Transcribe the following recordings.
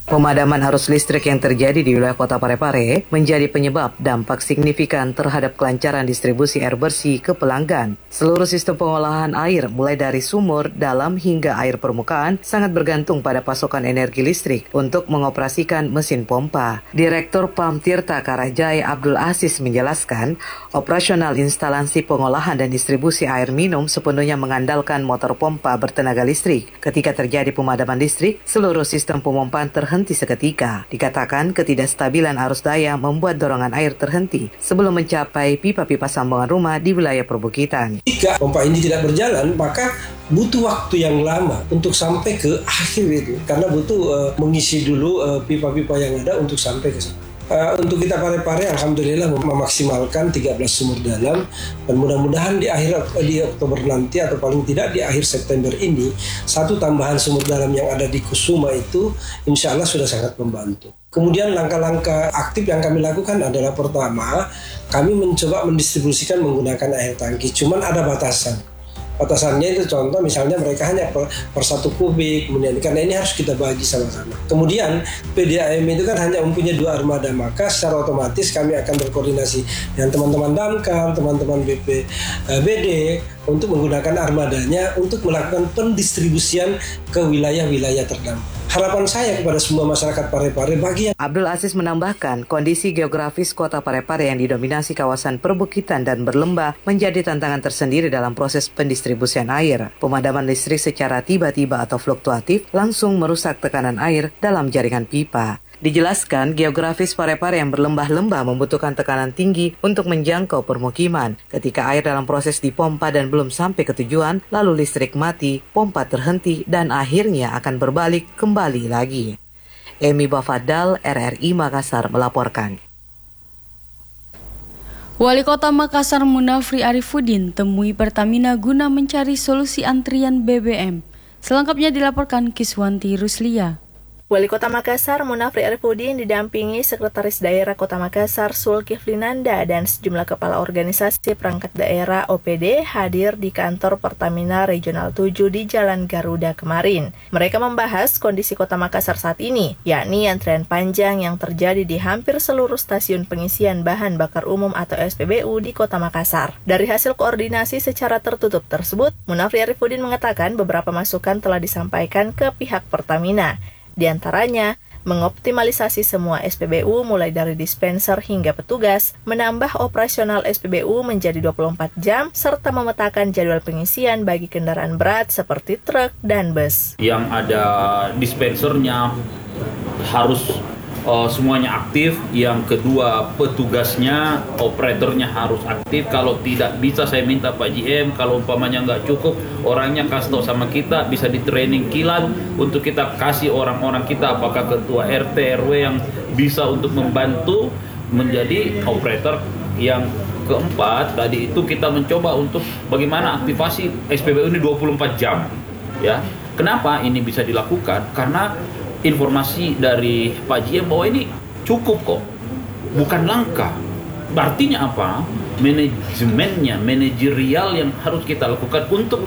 Pemadaman arus listrik yang terjadi di wilayah Kota Parepare menjadi penyebab dampak signifikan terhadap kelancaran distribusi air bersih ke pelanggan. Seluruh sistem pengolahan air mulai dari sumur, dalam hingga air permukaan sangat bergantung pada pasokan energi listrik untuk mengoperasikan mesin pompa. Direktur PAM Tirta Karajaya Abdul Aziz menjelaskan, operasional instalasi pengolahan dan distribusi air minum sepenuhnya mengandalkan motor pompa bertenaga listrik. Ketika terjadi pemadaman listrik, seluruh sistem pemompaan terhenti seketika. Dikatakan ketidakstabilan arus daya membuat dorongan air terhenti sebelum mencapai pipa-pipa sambungan rumah di wilayah perbukitan. Jika pompa ini tidak berjalan, maka butuh waktu yang lama untuk sampai ke akhir itu, karena butuh mengisi dulu pipa-pipa yang ada untuk sampai ke sana. Untuk kita Parepare, alhamdulillah memaksimalkan 13 sumur dalam, dan mudah-mudahan di Oktober nanti atau paling tidak di akhir September ini, satu tambahan sumur dalam yang ada di Kusuma itu insya Allah sudah sangat membantu. Kemudian langkah-langkah aktif yang kami lakukan adalah, pertama, kami mencoba mendistribusikan menggunakan air tangki, cuman ada batasan. Batasannya itu contoh misalnya mereka hanya per 1 kubik, kemudian karena ini harus kita bagi sama-sama. Kemudian PDAM itu kan hanya mempunyai 2 armada, maka secara otomatis kami akan berkoordinasi dengan teman-teman damkar, teman-teman BPBD untuk menggunakan armadanya untuk melakukan pendistribusian ke wilayah-wilayah terdampak. Harapan saya kepada semua masyarakat Parepare bagi yang... Abdul Aziz menambahkan, kondisi geografis Kota Parepare yang didominasi kawasan perbukitan dan berlembah menjadi tantangan tersendiri dalam proses pendistribusian air. Pemadaman listrik secara tiba-tiba atau fluktuatif langsung merusak tekanan air dalam jaringan pipa. Dijelaskan, geografis Parepare yang berlembah-lembah membutuhkan tekanan tinggi untuk menjangkau permukiman. Ketika air dalam proses dipompa dan belum sampai ke tujuan, lalu listrik mati, pompa terhenti, dan akhirnya akan berbalik kembali lagi. Emi Bafadal, RRI Makassar melaporkan. Wali Kota Makassar Munafri Arifudin temui Pertamina guna mencari solusi antrian BBM. Selengkapnya dilaporkan Kiswanti Ruslia. Wali Kota Makassar Munafri Arifudin didampingi Sekretaris Daerah Kota Makassar Zulkifli Nanda dan sejumlah kepala organisasi perangkat daerah OPD hadir di kantor Pertamina Regional 7 di Jalan Garuda kemarin. Mereka membahas kondisi Kota Makassar saat ini, yakni antrian panjang yang terjadi di hampir seluruh stasiun pengisian bahan bakar umum atau SPBU di Kota Makassar. Dari hasil koordinasi secara tertutup tersebut, Munafri Arifudin mengatakan beberapa masukan telah disampaikan ke pihak Pertamina. Di antaranya, mengoptimalisasi semua SPBU mulai dari dispenser hingga petugas, menambah operasional SPBU menjadi 24 jam, serta memetakan jadwal pengisian bagi kendaraan berat seperti truk dan bus. Yang ada dispensernya harus semuanya aktif. Yang kedua, petugasnya, operatornya harus aktif. Kalau tidak bisa, saya minta Pak GM, kalau umpamanya nggak cukup, orangnya kasih tahu sama kita, bisa di training kilat untuk kita kasih orang-orang kita, apakah ketua RT, RW yang bisa untuk membantu menjadi operator. Yang keempat, tadi itu kita mencoba untuk bagaimana aktivasi SPBU ini 24 jam. Ya, kenapa ini bisa dilakukan? Karena informasi dari Pak GM bahwa ini cukup kok, bukan langka. Artinya apa? Manajemennya, manajerial yang harus kita lakukan untuk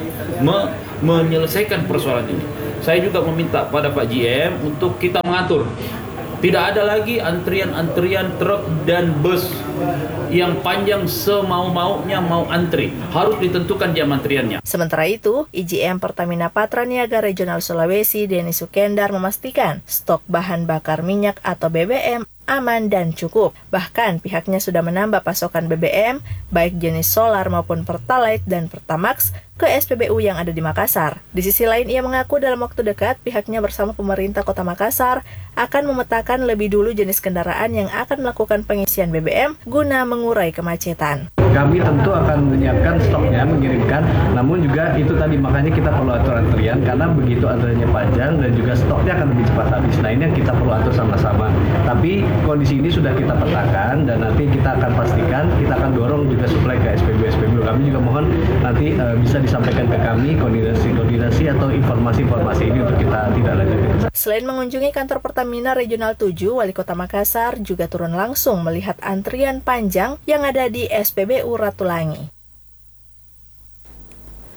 menyelesaikan persoalan ini. Saya juga meminta pada Pak GM untuk kita mengatur. Tidak ada lagi antrian-antrian truk dan bus yang panjang semau-maunya mau antri. Harus ditentukan jam antriannya. Sementara itu, IGM Pertamina Patra Niaga Regional Sulawesi, Denny Sukendar memastikan stok bahan bakar minyak atau BBM aman dan cukup. Bahkan pihaknya sudah menambah pasokan BBM, baik jenis solar maupun Pertalite dan Pertamax, ke SPBU yang ada di Makassar. Di sisi lain, ia mengaku dalam waktu dekat pihaknya bersama pemerintah Kota Makassar akan memetakan lebih dulu jenis kendaraan yang akan melakukan pengisian BBM guna mengurai kemacetan. Kami tentu akan menyiapkan stoknya, mengirimkan, namun juga itu tadi makanya kita perlu atur antrian, karena begitu antriannya panjang dan juga stoknya akan lebih cepat habis. Nah, ini yang kita perlu atur sama-sama. Tapi kondisi ini sudah kita petakan dan nanti kita akan pastikan, kita akan dorong juga suplai ke SPBU. Kami juga mohon nanti bisa disampaikan ke kami koordinasi atau informasi-informasi ini untuk kita tidak lanjutkan. Selain mengunjungi kantor Pertamina Regional 7, Wali Kota Makassar juga turun langsung melihat antrian panjang yang ada di SPBU Ratulangi.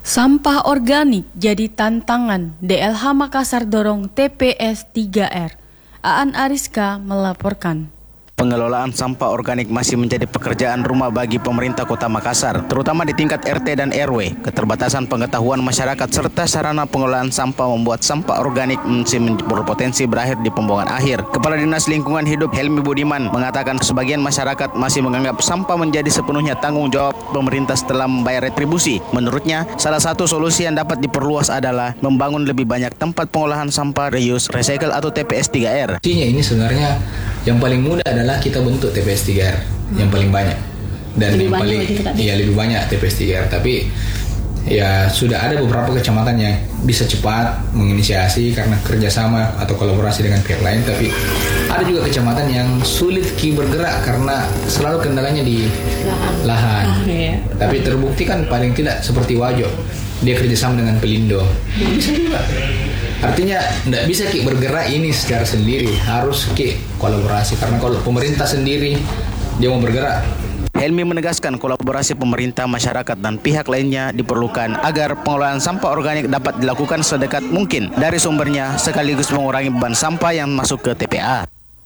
Sampah organik jadi tantangan, DLH Makassar dorong TPS 3R. Aan Ariska melaporkan. Pengelolaan sampah organik masih menjadi pekerjaan rumah bagi pemerintah Kota Makassar, terutama di tingkat RT dan RW. Keterbatasan pengetahuan masyarakat serta sarana pengelolaan sampah membuat sampah organik masih berpotensi berakhir di pembuangan akhir. Kepala Dinas Lingkungan Hidup Helmi Budiman mengatakan sebagian masyarakat masih menganggap sampah menjadi sepenuhnya tanggung jawab pemerintah setelah membayar retribusi. Menurutnya, salah satu solusi yang dapat diperluas adalah membangun lebih banyak tempat pengolahan sampah reuse, recycle atau TPS 3R. Ini sebenarnya yang paling mudah adalah kita bentuk TPS 3R yang paling banyak dan lebih lebih banyak TPS 3R, tapi ya sudah ada beberapa kecamatan yang bisa cepat menginisiasi karena kerjasama atau kolaborasi dengan pihak lain, tapi ada juga kecamatan yang sulit bergerak karena selalu kendalanya di lahan. Tapi terbukti kan paling tidak seperti Wajo, dia kerjasama dengan Pelindo, bisa juga. Artinya tidak bisa bergerak ini secara sendiri, harus kolaborasi, karena kalau pemerintah sendiri dia mau bergerak. Helmi menegaskan kolaborasi pemerintah, masyarakat, dan pihak lainnya diperlukan agar pengelolaan sampah organik dapat dilakukan sedekat mungkin dari sumbernya sekaligus mengurangi beban sampah yang masuk ke TPA.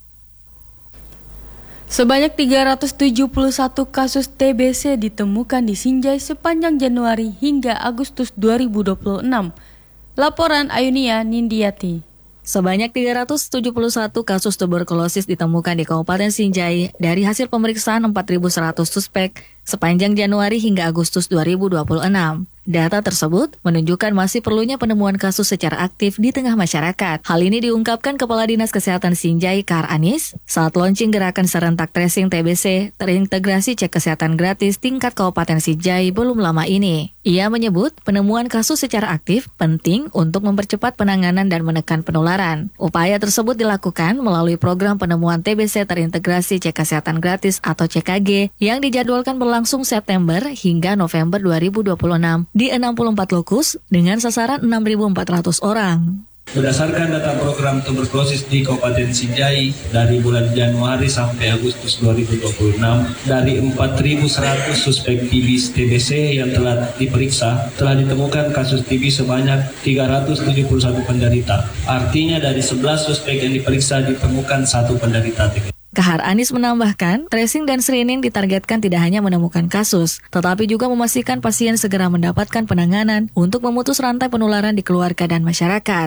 Sebanyak 371 kasus TBC ditemukan di Sinjai sepanjang Januari hingga Agustus 2026. Laporan Ayunia Nindiati. Sebanyak 371 kasus tuberkulosis ditemukan di Kabupaten Sinjai dari hasil pemeriksaan 4.100 suspek sepanjang Januari hingga Agustus 2026. Data tersebut menunjukkan masih perlunya penemuan kasus secara aktif di tengah masyarakat. Hal ini diungkapkan Kepala Dinas Kesehatan Sinjai Kahar Anis saat launching gerakan serentak tracing TBC terintegrasi cek kesehatan gratis tingkat Kabupaten Sinjai belum lama ini. Ia menyebut penemuan kasus secara aktif penting untuk mempercepat penanganan dan menekan penularan. Upaya tersebut dilakukan melalui program penemuan TBC terintegrasi cek kesehatan gratis atau CKG yang dijadwalkan berlangsung September hingga November 2026 di 64 lokus dengan sasaran 6.400 orang. Berdasarkan data program tuberkulosis di Kabupaten Sinjai dari bulan Januari sampai Agustus 2026, dari 4.100 suspek TBC yang telah diperiksa, telah ditemukan kasus TB sebanyak 371 penderita. Artinya dari 11 suspek yang diperiksa ditemukan 1 penderita TBC. Kahar Anis menambahkan, tracing dan screening ditargetkan tidak hanya menemukan kasus, tetapi juga memastikan pasien segera mendapatkan penanganan untuk memutus rantai penularan di keluarga dan masyarakat.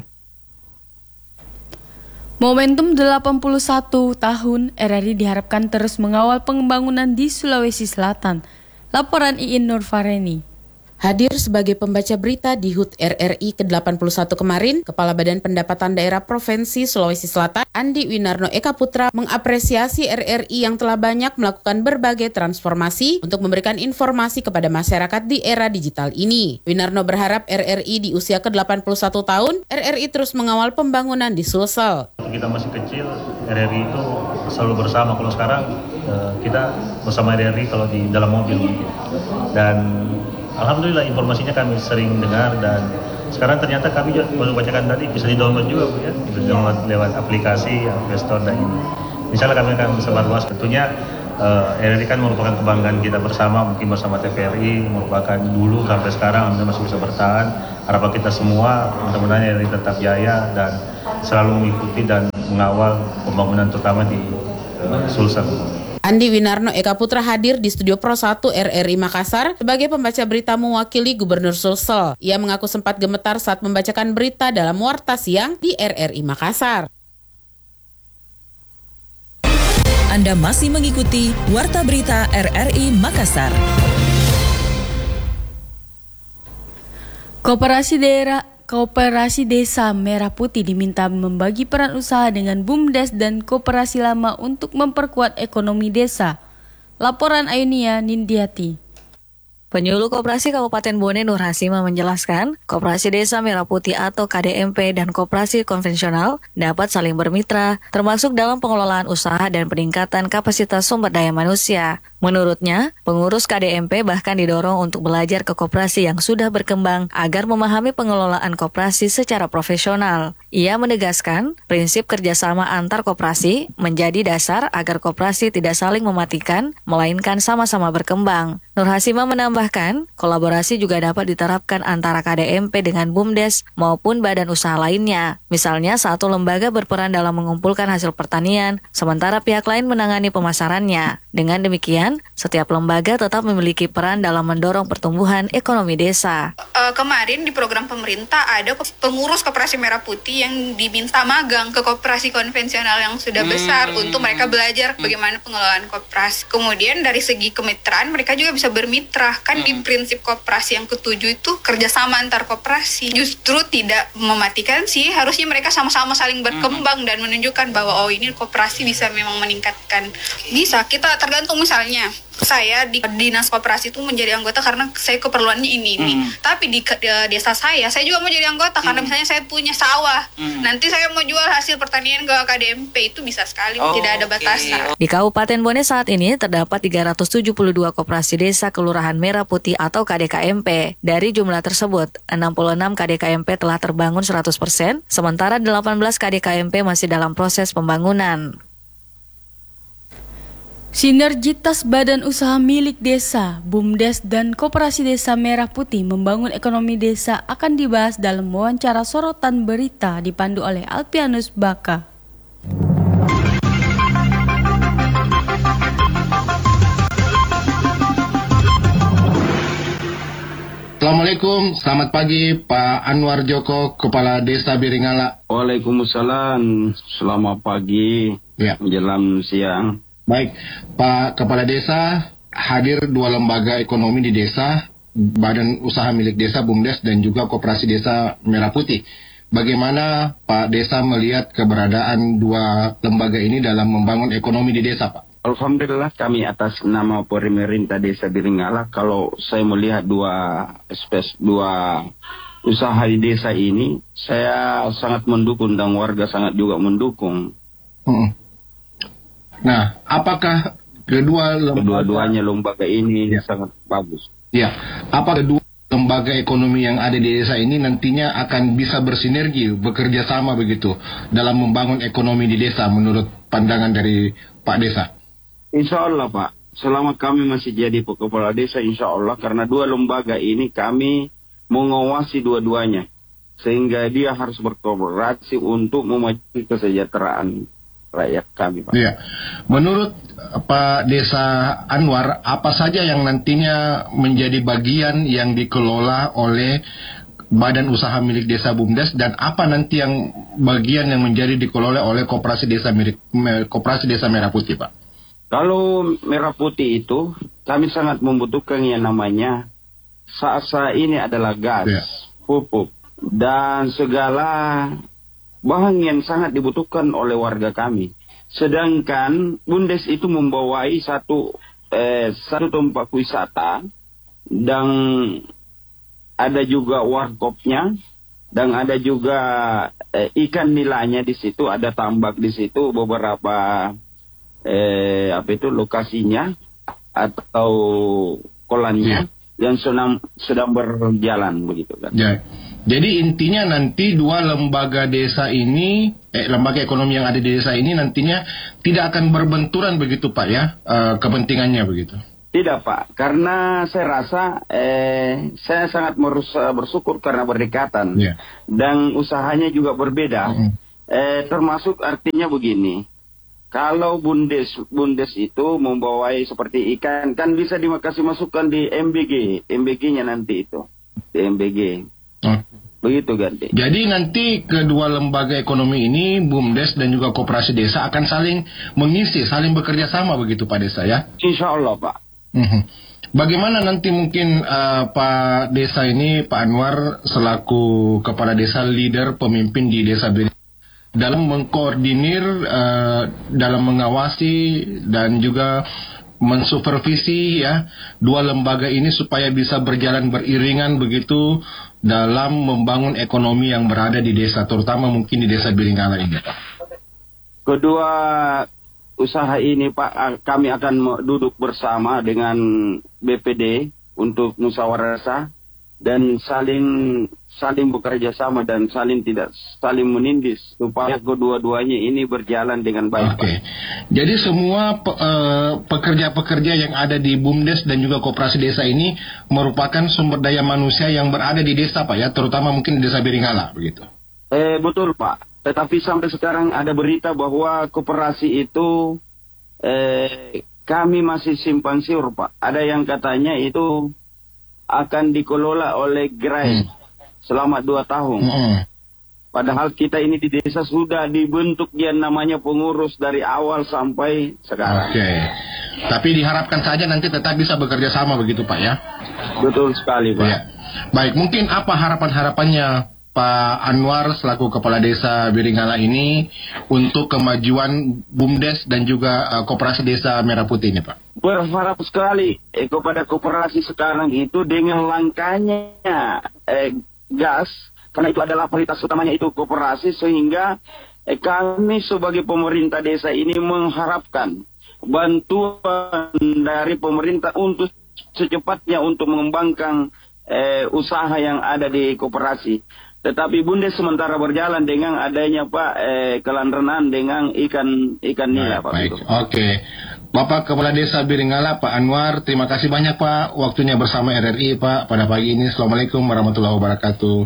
Momentum 81 tahun RRI diharapkan terus mengawal pembangunan di Sulawesi Selatan. Laporan Iin Nurfareni. Hadir sebagai pembaca berita di HUT RRI ke-81 kemarin, Kepala Badan Pendapatan Daerah Provinsi Sulawesi Selatan, Andi Winarno Eka Putra, mengapresiasi RRI yang telah banyak melakukan berbagai transformasi untuk memberikan informasi kepada masyarakat di era digital ini. Winarno berharap RRI di usia ke-81 tahun, RRI terus mengawal pembangunan di Sulsel. Kita masih kecil, RRI itu selalu bersama. Kalau sekarang kita bersama RRI kalau di dalam mobil. Dan alhamdulillah informasinya kami sering dengar, dan sekarang ternyata kami juga baru bacakan tadi bisa di-download juga Bu ya. Bisa di-download lewat aplikasi Play Store dan ini. Insyaallah kami akan sebarluas. Tentunya RRI kan merupakan kebanggaan kita bersama, mungkin bersama TVRI, merupakan dulu sampai sekarang masih bisa bertahan. Harapan kita semua mudah-mudahan RRI tetap jaya dan selalu mengikuti dan mengawal pembangunan terutama di Sulsel. Andi Winarno Eka Putra hadir di Studio Pro 1 RRI Makassar sebagai pembaca berita mewakili Gubernur Sulsel. Ia mengaku sempat gemetar saat membacakan berita dalam Warta Siang di RRI Makassar. Anda masih mengikuti Warta Berita RRI Makassar. Koperasi Desa Merah Putih diminta membagi peran usaha dengan BUMDes dan koperasi lama untuk memperkuat ekonomi desa. Laporan Ayunia Nindiati. Penyuluh Koperasi Kabupaten Bone Nur Hasima menjelaskan, Koperasi Desa Merah Putih atau KDMP dan koperasi konvensional dapat saling bermitra, termasuk dalam pengelolaan usaha dan peningkatan kapasitas sumber daya manusia. Menurutnya, pengurus KDMP bahkan didorong untuk belajar ke koperasi yang sudah berkembang agar memahami pengelolaan koperasi secara profesional. Ia menegaskan, prinsip kerjasama antar koperasi menjadi dasar agar koperasi tidak saling mematikan, melainkan sama-sama berkembang. Nur Hasima menambahkan, menambahkan, kolaborasi juga dapat diterapkan antara KDMP dengan BUMDes maupun badan usaha lainnya. Misalnya, satu lembaga berperan dalam mengumpulkan hasil pertanian, sementara pihak lain menangani pemasarannya. Dengan demikian, setiap lembaga tetap memiliki peran dalam mendorong pertumbuhan ekonomi desa. Kemarin di program pemerintah ada pengurus Koperasi Merah Putih yang diminta magang ke koperasi konvensional yang sudah besar untuk mereka belajar bagaimana pengelolaan koperasi. Kemudian dari segi kemitraan mereka juga bisa bermitra. Kan di prinsip koperasi yang ketujuh itu kerjasama antar koperasi. Justru tidak mematikan sih, harusnya mereka sama-sama saling berkembang dan menunjukkan bahwa ini koperasi bisa memang meningkatkan. Bisa, kita tergantung misalnya saya di dinas koperasi itu menjadi anggota karena saya keperluannya ini. Tapi di desa saya juga mau jadi anggota karena misalnya saya punya sawah. Nanti saya mau jual hasil pertanian ke KDMP, itu bisa sekali, tidak ada batasan. Di Kabupaten Bone saat ini terdapat 372 koperasi desa Kelurahan Merah Putih atau KDKMP. Dari jumlah tersebut, 66 KDKMP telah terbangun 100%, sementara 18 KDKMP masih dalam proses pembangunan. Sinergitas badan usaha milik desa, BUMDes dan Koperasi Desa Merah Putih membangun ekonomi desa akan dibahas dalam wawancara sorotan berita dipandu oleh Alpianus Baka. Assalamualaikum, selamat pagi Pak Anwar Joko, Kepala Desa Biringala. Waalaikumsalam, selamat pagi, menjelang siang. Baik, Pak Kepala Desa, hadir dua lembaga ekonomi di desa, Badan Usaha Milik Desa BUMDes dan juga Koperasi Desa Merah Putih. Bagaimana Pak Desa melihat keberadaan dua lembaga ini dalam membangun ekonomi di desa, Pak? Alhamdulillah kami atas nama pemerintah Desa Biringala, kalau saya melihat dua usaha di desa ini, saya sangat mendukung dan warga sangat juga mendukung. Nah, apakah kedua-duanya lembaga ini sangat bagus? Ya, apa kedua lembaga ekonomi yang ada di desa ini nantinya akan bisa bersinergi, bekerja sama begitu dalam membangun ekonomi di desa menurut pandangan dari Pak Desa? Insya Allah Pak, selama kami masih jadi kepala desa, insya Allah, karena dua lembaga ini kami mengawasi dua-duanya, sehingga dia harus berkolaborasi untuk memajukan kesejahteraan rakyat kami, Pak. Iya. Menurut Pak Desa Anwar, apa saja yang nantinya menjadi bagian yang dikelola oleh Badan Usaha Milik Desa BUMDes dan apa nanti yang bagian yang menjadi dikelola oleh Koperasi Desa Merah Putih, Pak? Kalau Merah Putih itu kami sangat membutuhkan yang namanya saat ini adalah gas, pupuk dan segala bahan yang sangat dibutuhkan oleh warga kami. Sedangkan BUMDes itu membawai satu tempat wisata dan ada juga warkopnya dan ada juga ikan nilainya di situ, ada tambak di situ, beberapa lokasinya atau kolamnya yang sedang berjalan begitu kan. Jadi intinya nanti dua lembaga desa ini, lembaga ekonomi yang ada di desa ini nantinya tidak akan berbenturan begitu Pak ya, kepentingannya begitu? Tidak Pak, karena saya rasa saya sangat bersyukur karena berdekatan dan usahanya juga berbeda. Termasuk artinya begini, kalau BUMDes itu membawai seperti ikan kan bisa dikasih masukkan di MBG-nya nanti itu di MBG. Begitu ganti. Jadi nanti kedua lembaga ekonomi ini, BUMDes dan juga Koperasi Desa akan saling mengisi, saling bekerja sama begitu Pak Desa ya? Insya Allah Pak. Bagaimana nanti mungkin Pak Desa ini, Pak Anwar selaku Kepala Desa, leader, pemimpin di Desa dalam mengkoordinir, dalam mengawasi dan juga mensupervisi ya dua lembaga ini supaya bisa berjalan beriringan begitu dalam membangun ekonomi yang berada di desa, terutama mungkin di Desa Biringala ini, Pak. Kedua usaha ini Pak, kami akan duduk bersama dengan BPD untuk musyawarah dan saling bekerja sama dan tidak saling menindis supaya kedua-duanya ini berjalan dengan baik. Oke. Jadi semua pekerja-pekerja yang ada di BUMDes dan juga koperasi desa ini merupakan sumber daya manusia yang berada di desa, Pak ya, terutama mungkin di desa Biringala begitu. Betul, Pak. Tetapi sampai sekarang ada berita bahwa koperasi itu kami masih simpang siur, Pak. Ada yang katanya itu akan dikelola oleh Gerai selama 2 tahun. Padahal kita ini di desa sudah dibentuk yang namanya pengurus dari awal sampai sekarang. Oke. Tapi diharapkan saja nanti tetap bisa bekerja sama begitu, Pak ya? Betul sekali, Pak. Ya. Baik, mungkin apa harapan-harapannya Pak Anwar selaku Kepala Desa Biringala ini untuk kemajuan BUMDes dan juga Koperasi Desa Merah Putih ini, Pak? Berharap sekali kepada koperasi sekarang itu dengan langkanya gas, karena itu adalah prioritas utamanya itu koperasi, sehingga kami sebagai pemerintah desa ini mengharapkan bantuan dari pemerintah untuk secepatnya untuk mengembangkan usaha yang ada di koperasi. Tetapi BUMDes sementara berjalan dengan adanya Pak kelanrenan dengan ikan nila, Pak. Baik, oke. Bapak Kepala Desa Biringala, Pak Anwar, terima kasih banyak Pak waktunya bersama RRI Pak pada pagi ini. Assalamualaikum warahmatullahi wabarakatuh.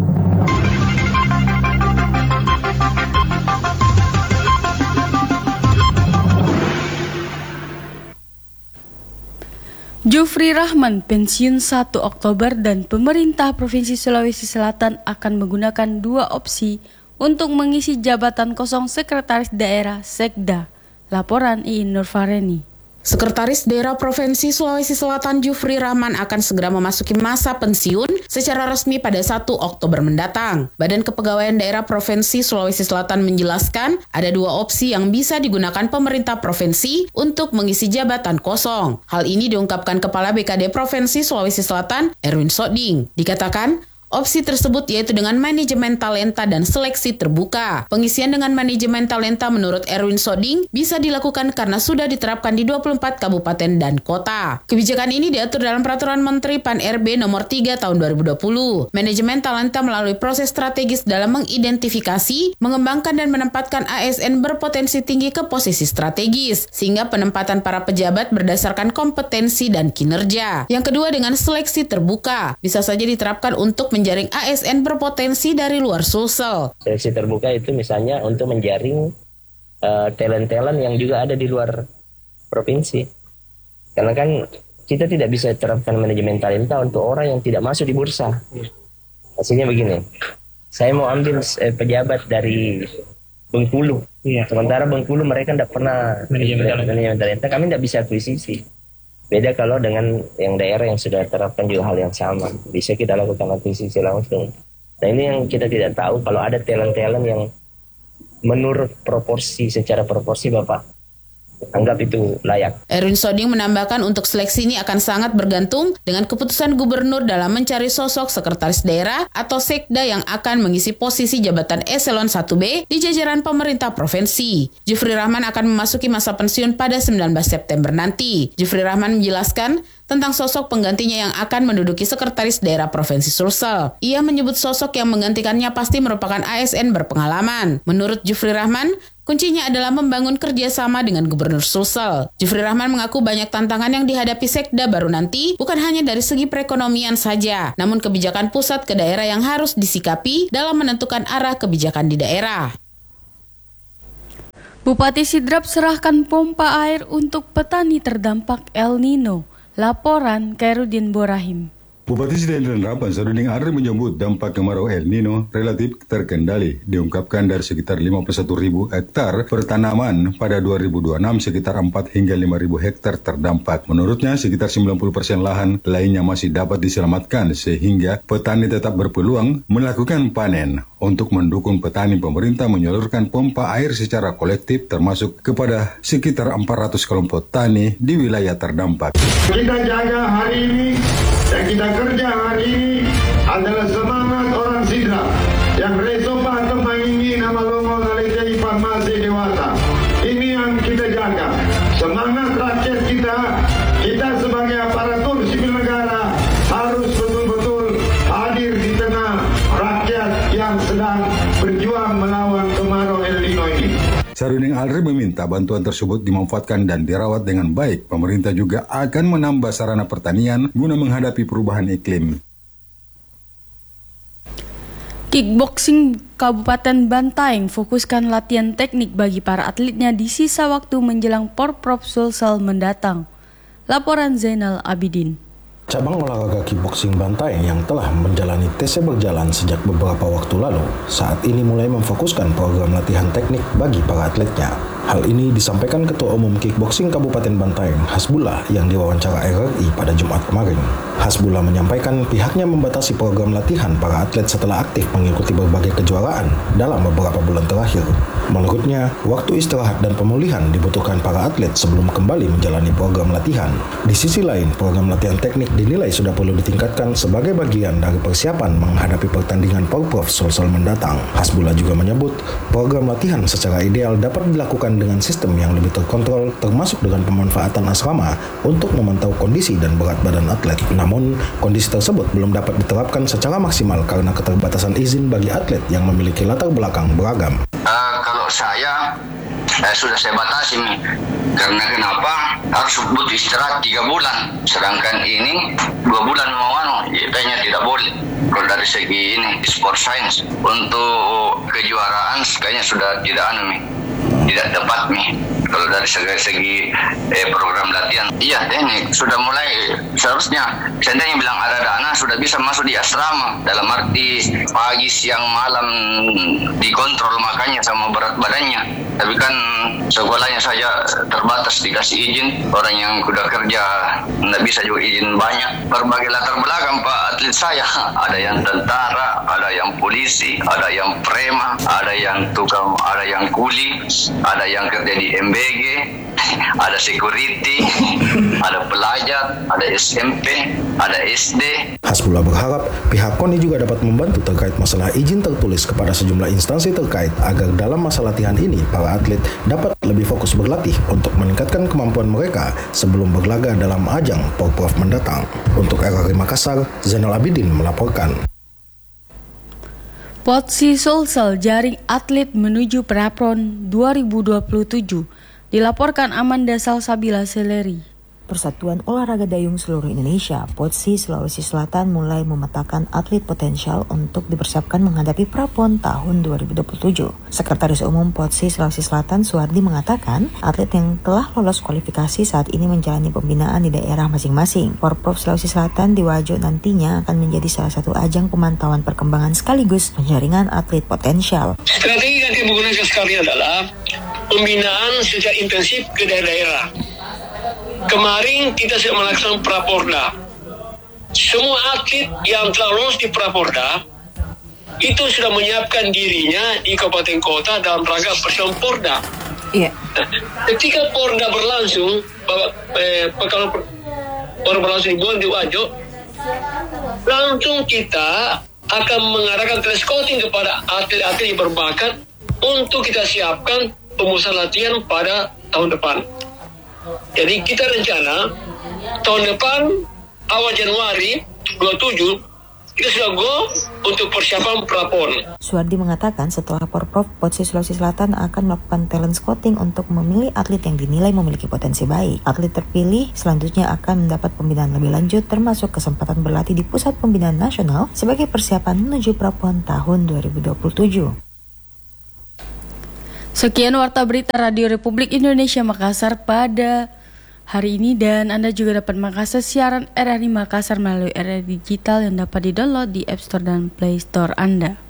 Jufri Rahman pensiun 1 Oktober dan pemerintah Provinsi Sulawesi Selatan akan menggunakan 2 opsi untuk mengisi jabatan kosong Sekretaris Daerah Sekda. Laporan Iin Nurfareni. Sekretaris Daerah Provinsi Sulawesi Selatan Jufri Rahman akan segera memasuki masa pensiun secara resmi pada 1 Oktober mendatang. Badan Kepegawaian Daerah Provinsi Sulawesi Selatan menjelaskan ada 2 opsi yang bisa digunakan pemerintah provinsi untuk mengisi jabatan kosong. Hal ini diungkapkan Kepala BKD Provinsi Sulawesi Selatan Erwin Soding. Dikatakan, opsi tersebut yaitu dengan manajemen talenta dan seleksi terbuka. Pengisian dengan manajemen talenta menurut Erwin Soding bisa dilakukan karena sudah diterapkan di 24 kabupaten dan kota. Kebijakan ini diatur dalam Peraturan Menteri Pan-RB nomor 3 tahun 2020. Manajemen talenta melalui proses strategis dalam mengidentifikasi, mengembangkan dan menempatkan ASN berpotensi tinggi ke posisi strategis, sehingga penempatan para pejabat berdasarkan kompetensi dan kinerja. Yang kedua dengan seleksi terbuka, bisa saja diterapkan untuk menjaring ASN berpotensi dari luar Sulsel. Seleksi terbuka itu misalnya untuk menjaring talent-talent yang juga ada di luar provinsi. Karena kan kita tidak bisa terapkan manajemen talenta untuk orang yang tidak masuk di bursa. Hasilnya begini, saya mau ambil pejabat dari Bengkulu, sementara Bengkulu mereka tidak pernah manajemen talenta, kami tidak bisa akuisisi. Beda kalau dengan yang daerah yang sudah terapkan juga hal yang sama, bisa kita lakukan akuisisi langsung. Nah ini yang kita tidak tahu, kalau ada talent-talent yang menurut proporsi, secara proporsi Bapak anggap itu layak. Erwin Soding menambahkan untuk seleksi ini akan sangat bergantung dengan keputusan gubernur dalam mencari sosok sekretaris daerah atau sekda yang akan mengisi posisi jabatan eselon 1B di jajaran pemerintah provinsi. Jufri Rahman akan memasuki masa pensiun pada 19 September nanti. Jufri Rahman menjelaskan tentang sosok penggantinya yang akan menduduki sekretaris daerah Provinsi Sulsel. Ia menyebut sosok yang menggantikannya pasti merupakan ASN berpengalaman. Menurut Jufri Rahman, kuncinya adalah membangun kerjasama dengan Gubernur Sulsel. Jufri Rahman mengaku banyak tantangan yang dihadapi sekda baru nanti, bukan hanya dari segi perekonomian saja, namun kebijakan pusat ke daerah yang harus disikapi dalam menentukan arah kebijakan di daerah. Bupati Sidrap serahkan pompa air untuk petani terdampak El Nino. Laporan Khairuddin Borahim. Bupati Sidrap Ansarudin Arri menyebut dampak kemarau El Nino relatif terkendali. Diungkapkan dari sekitar 51.000 hektar pertanaman pada 2026 sekitar 4 hingga 5.000 hektar terdampak. Menurutnya sekitar 90% lahan lainnya masih dapat diselamatkan sehingga petani tetap berpeluang melakukan panen. Untuk mendukung petani, pemerintah menyalurkan pompa air secara kolektif termasuk kepada sekitar 400 kelompok tani di wilayah terdampak. Kita jaga hari ini dan kita kerja hari ini adalah semangat orang Sidrap yang resopa temangi nama longo nalejai farmasi dewasa. Ini yang kita jaga. Semangat rakyat kita sebagai aparatur sipil negara harus betul-betul Sarudin Alri meminta bantuan tersebut dimanfaatkan dan dirawat dengan baik. Pemerintah juga akan menambah sarana pertanian guna menghadapi perubahan iklim. Kickboxing Kabupaten Bantaeng fokuskan latihan teknik bagi para atletnya di sisa waktu menjelang Porprov Sulsel mendatang. Laporan Zainal Abidin. Cabang olahraga kickboxing Bantaeng yang telah menjalani TC berjalan sejak beberapa waktu lalu, saat ini mulai memfokuskan program latihan teknik bagi para atletnya. Hal ini disampaikan Ketua Umum Kickboxing Kabupaten Bantaeng, Hasbullah, yang diwawancara RRI pada Jumat kemarin. Hasbullah menyampaikan pihaknya membatasi program latihan para atlet setelah aktif mengikuti berbagai kejuaraan dalam beberapa bulan terakhir. Menurutnya, waktu istirahat dan pemulihan dibutuhkan para atlet sebelum kembali menjalani program latihan. Di sisi lain, program latihan teknik dinilai sudah perlu ditingkatkan sebagai bagian dari persiapan menghadapi pertandingan Porprov Sulsel mendatang. Hasbullah juga menyebut, program latihan secara ideal dapat dilakukan dengan sistem yang lebih terkontrol, termasuk dengan pemanfaatan asrama untuk memantau kondisi dan berat badan atlet. Namun, kondisi tersebut belum dapat diterapkan secara maksimal karena keterbatasan izin bagi atlet yang memiliki latar belakang beragam. Kalau saya sudah saya batasi nih. Karena kenapa? Harus butuh istirahat 3 bulan. Sedangkan ini 2 bulan mau kayaknya tidak boleh. Kalau dari segi ini sport science untuk kejuaraan kayaknya sudah tidak tepat nih. Kalau dari segi program latihan, iya teknik sudah mulai seharusnya. Seandainya bilang ada dana sudah bisa masuk di asrama, dalam arti pagi, siang, malam dikontrol makanya sama berat badannya. Tapi kan sekolahnya saja terbatas dikasih izin. Orang yang sudah kerja tidak bisa juga izin banyak. Berbagai latar belakang Pak atlet saya. Ada yang tentara, ada yang polisi, ada yang preman, ada yang tukang, ada yang kuli, ada yang kerja di MBG, ada security, ada pelajar, ada SMP, ada SD. Hasbullah berharap pihak KONI juga dapat membantu terkait masalah izin tertulis kepada sejumlah instansi terkait agar dalam masa latihan ini para atlet dapat lebih fokus berlatih untuk meningkatkan kemampuan mereka sebelum berlaga dalam ajang Porprov mendatang. Untuk RRI Makassar, Zainal Abidin melaporkan. Potsi Sulsel jaring atlet menuju Prapon 2027 dilaporkan Amanda Salsabila Seleri. Persatuan Olahraga Dayung Seluruh Indonesia, POTSI Sulawesi Selatan mulai memetakan atlet potensial untuk dipersiapkan menghadapi Prapon tahun 2027. Sekretaris Umum POTSI Sulawesi Selatan, Suwardi, mengatakan atlet yang telah lolos kualifikasi saat ini menjalani pembinaan di daerah masing-masing. Porprov Sulawesi Selatan di Wajo nantinya akan menjadi salah satu ajang pemantauan perkembangan sekaligus penjaringan atlet potensial. Strategi yang digunakan sekali adalah pembinaan secara intensif ke daerah-daerah. Kemarin kita sudah melaksanakan Praporda. Semua atlet yang telah lolos di Praporda itu sudah menyiapkan dirinya di kabupaten kota dalam rangka persiapan Porda. Iya. Ketika Porda berlangsung, kalau Porda berlangsung di Wajo, langsung kita akan mengarahkan scouting kepada atlet-atlet yang berbakat untuk kita siapkan pemusatan latihan pada tahun depan. Jadi kita rencana tahun depan awal Januari 27 kita sudah go untuk persiapan Prapon. Suwardi mengatakan setelah Porprov, POTSI Sulawesi Selatan akan melakukan talent scouting untuk memilih atlet yang dinilai memiliki potensi baik. Atlet terpilih selanjutnya akan mendapat pembinaan lebih lanjut termasuk kesempatan berlatih di Pusat Pembinaan Nasional sebagai persiapan menuju Prapon tahun 2027. Sekian Warta Berita Radio Republik Indonesia Makassar pada hari ini, dan Anda juga dapat mengakses siaran RRI Makassar melalui RRI Digital yang dapat di-download di App Store dan Play Store Anda.